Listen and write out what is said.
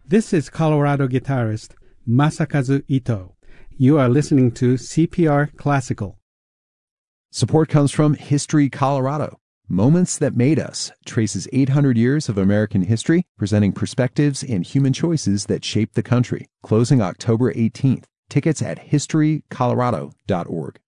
This is Colorado guitarist Masakazu Ito. You are listening to CPR Classical. Support comes from History Colorado. Moments That Made Us traces 800 years of American history, presenting perspectives and human choices that shaped the country. Closing October 18th. Tickets at historycolorado.org.